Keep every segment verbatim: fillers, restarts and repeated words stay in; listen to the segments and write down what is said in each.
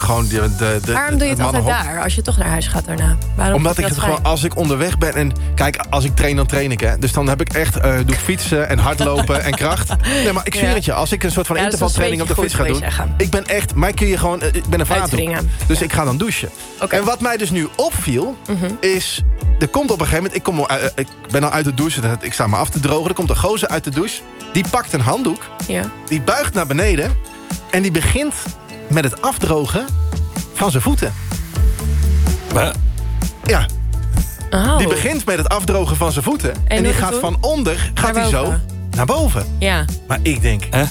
gewoon de, de, de Waarom doe je het altijd daar, als je toch naar huis gaat daarna? Waarom Omdat ik het fijn? gewoon, als ik onderweg ben... en kijk, als ik train, dan train ik, hè. Dus dan heb ik echt, uh, doe ik fietsen en hardlopen en kracht. Nee, maar ik zweer ja. het je, als ik een soort van ja, intervaltraining op de fiets ga doen... Zeggen. Ik ben echt, mij kun je gewoon, ik ben een vaatdoek. Dus ja. ik ga dan douchen. Okay. En wat mij dus nu opviel, mm-hmm. is... Er komt op een gegeven moment, ik, kom, uh, ik ben al uit de douche, ik sta me af te drogen. Er komt een gozer uit de douche, die pakt een handdoek, ja. die buigt naar beneden... en die begint met het afdrogen van zijn voeten. Wat? Ja. Oh. Die begint met het afdrogen van zijn voeten. En, en die gaat van onder, gaat hij zo naar boven. Ja. Maar ik denk, huh?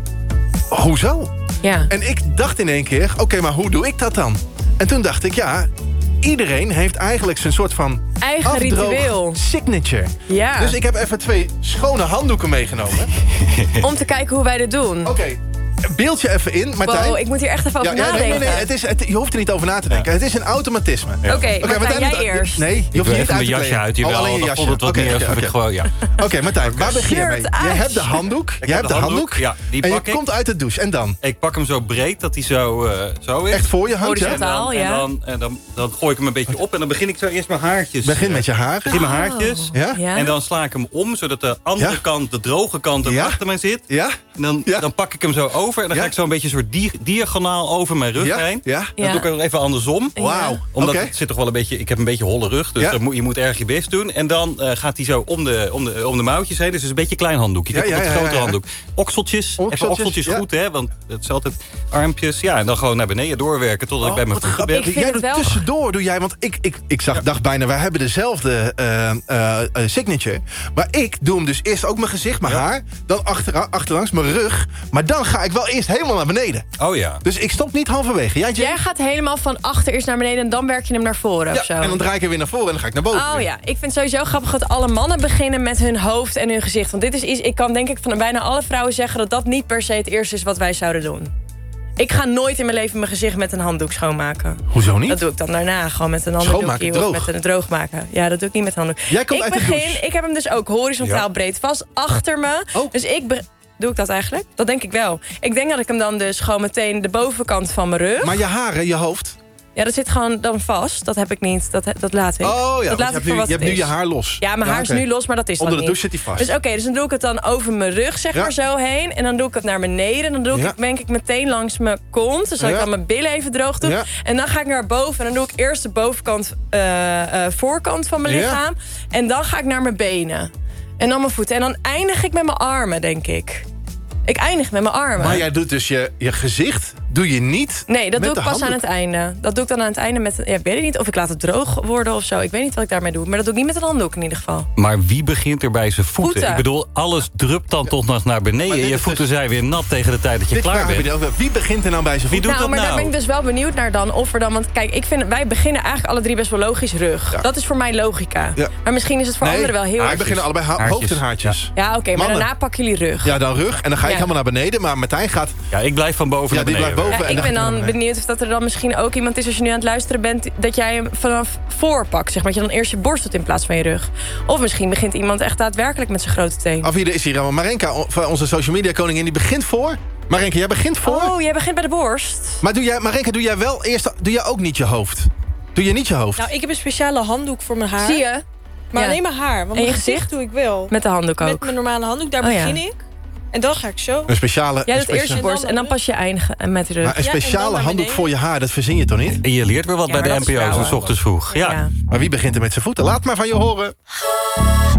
hoezo? Ja. En ik dacht in één keer, oké, okay, maar hoe doe ik dat dan? En toen dacht ik, ja... Iedereen heeft eigenlijk zijn soort van eigen ritueel. Signature. Ja. Dus ik heb even twee schone handdoeken meegenomen. Om te kijken hoe wij dit doen. Oké, okay. Beeld je even in, Martijn. Wow, ik moet hier echt even over ja, ja, nadenken. Nee, nee, nee. Het is, het, je hoeft er niet over na te denken. Ja. Het is een automatisme. Ja. Oké, okay, okay, Martijn, jij het, eerst. Nee, je hoeft ik niet even uit te mijn jasje uit. Jawel, oh, alleen je jasje. Het wat okay, meer okay, okay. gewoon, ja. Oké, okay, Martijn, waar begin je mee? Je hebt de handdoek. Ik je hebt de handdoek. handdoek. Ja, die en je pak ik. komt uit de douche. En dan? Ik pak hem zo breed dat hij zo, uh, zo is. Echt voor je hand, horizontaal, ja? En, dan, ja. en, dan, en dan, dan gooi ik hem een beetje op. En dan begin ik zo eerst mijn haartjes. Begin met je haar. Begin mijn haartjes. Ja? Ja. En dan sla ik hem om, zodat de andere ja? kant, de droge kant, er ja? achter mij zit. Ja? En dan, ja? dan pak ik hem zo over. En dan ja? ga ik zo een beetje een soort di diagonaal over mijn rug ja? heen. Ja? Dan ja. doe ik hem even andersom. Wauw. Omdat okay. het zit toch wel een beetje... Ik heb een beetje holle rug, dus ja? moet, je moet erg je best doen. En dan uh, gaat hij zo om de, om, de, om de mouwtjes heen. Dus het is een beetje een klein handdoek. Je ja, ja, een ja, grotere ja, ja. handdoek. Okseltjes. Okseltjes. Even okseltjes ja. goed, hè. Want het is altijd armpjes. Ja, en dan gewoon naar beneden doorwerken totdat oh, ik bij mijn voeten ben. Jij doet wel... tussendoor, doe jij... Want ik, ik, ik zag, ja. dacht bijna, wij hebben dezelfde uh, uh, uh, signature. Maar ik doe hem dus eerst ook mijn gezicht, mijn ja. haar. Dan achter, achterlangs mijn rug. Maar dan ga ik wel eerst helemaal naar beneden. Oh ja. Dus ik stop niet halverwege. Jij, jij gaat helemaal van achter eerst naar beneden en dan werk je hem naar voren ja, of zo. En dan draai ik hem weer naar voren en dan ga ik naar boven. Oh ja, ik vind het sowieso grappig dat alle mannen beginnen met hun hoofd en hun gezicht. Want dit is iets, ik kan denk ik van bijna alle vrouwen zeggen dat dat niet per se het eerste is wat wij zouden doen. Ik ga nooit in mijn leven mijn gezicht met een handdoek schoonmaken. Hoezo niet? Dat doe ik dan daarna, gewoon met een handdoekje of met een droog maken. Ja, dat doe ik niet met handdoek. Jij komt ik uit begin, de douche. Ik heb hem dus ook horizontaal ja. breed vast achter me. Oh. Dus ik... Doe ik dat eigenlijk? Dat denk ik wel. Ik denk dat ik hem dan dus gewoon meteen de bovenkant van mijn rug... Maar je haren, je hoofd? Ja, dat zit gewoon dan vast. Dat heb ik niet. Dat, dat laat ik. Oh ja, dat laat je, ik hebt, nu, wat je hebt nu je haar los. Ja, mijn ja, haar okay. is nu los, maar dat is Onder dan de niet. douche zit hij vast. Dus oké, okay, dus dan doe ik het dan over mijn rug, zeg ja. maar, zo heen. En dan doe ik het naar beneden. En dan doe ik, ja. denk ik meteen langs mijn kont. Dus dat ja. ik dan mijn billen even droog doe. Ja. En dan ga ik naar boven. En dan doe ik eerst de bovenkant, uh, uh, voorkant van mijn lichaam. Ja. En dan ga ik naar mijn benen. En dan mijn voeten. En dan eindig ik met mijn armen, denk ik. Ik eindig met mijn armen. Maar jij doet dus je, je gezicht, doe je niet. Nee, dat met doe ik pas handdoek. aan het einde. Dat doe ik dan aan het einde met... Ja, ik weet het niet of ik laat het droog worden of zo. Ik weet niet wat ik daarmee doe. Maar dat doe ik niet met een handdoek in ieder geval. Maar wie begint er bij zijn voeten? voeten. Ik bedoel, alles drupt dan ja. toch nog naar beneden. Je voeten dus... zijn weer nat tegen de tijd dat je dit klaar bent. Je wie begint er nou bij zijn voeten? Nou, maar nou? daar ben ik dus wel benieuwd naar dan. Of er dan... Want kijk, ik vind, wij beginnen eigenlijk alle drie best wel logisch rug. Ja. Dat is voor mij logica. Ja. Maar misschien is het voor nee, anderen wel heel erg... wij beginnen allebei ha hoofd en haartjes. Ja, ja oké. Okay, maar daarna pakken jullie rug. Ja, dan rug. En dan ga ik ja. helemaal naar beneden. Maar Martijn gaat... Ja, ik blijf van boven ja, naar beneden. Die blijft boven ja, en ik ben dan benieuwd of dat er dan misschien ook iemand is... als je nu aan het luisteren bent, dat jij hem vanaf voor pakt. Zeg maar, dat je dan eerst je borst doet in plaats van je rug. Of misschien begint iemand echt daadwerkelijk met zijn grote teen. Of hier is hier Marenka, onze social media koningin, die begint voor. Marenka, jij begint voor. Oh, jij begint bij de borst. Maar doe jij, Marenka, doe jij wel eerst... Doe jij ook niet je hoofd? Doe je niet je hoofd? Nou, ik heb een speciale handdoek voor mijn haar. Zie je? Maar ja. alleen mijn haar. Want mijn gezicht? gezicht doe ik wel. Met de handdoek ook? Met mijn normale handdoek, daar oh, begin ja. ik. En dan ga ik zo. Een speciale... Jij doet speciale... eerst je borst en dan pas je eindigen met de rug. Maar een speciale ja, handdoek voor je haar, dat verzin je toch niet? En je leert weer wat ja, bij de N P O, zo 's ochtends vroeg. Ja. Ja. Maar wie begint er met zijn voeten? Laat maar van je horen.